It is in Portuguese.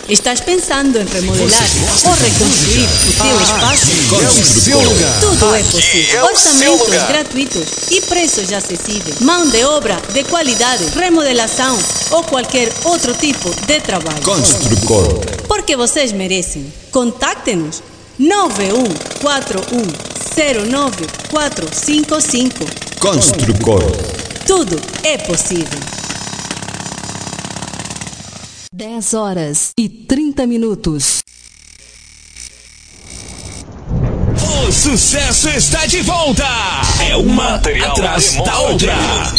Estás pensando em remodelar ou reconstruir o teu espaço? Tudo é possível. Orçamentos gratuitos e preços acessíveis. Mão de obra de qualidade, remodelação ou qualquer outro tipo de trabalho. Construcor. Porque vocês merecem. Contacte-nos 9141095455. Construcor. Tudo é possível. 10h30. O sucesso está de volta. É uma atrás da outra.